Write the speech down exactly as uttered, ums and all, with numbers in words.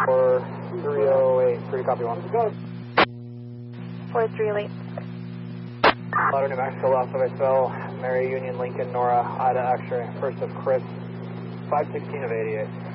four three oh eight, three copy one. four three oh eight. Louder, New Mexico, Los Angeles, Mary Union, Lincoln, Nora, Ida, X-ray, first of Chris, five sixteen of eighty-eight.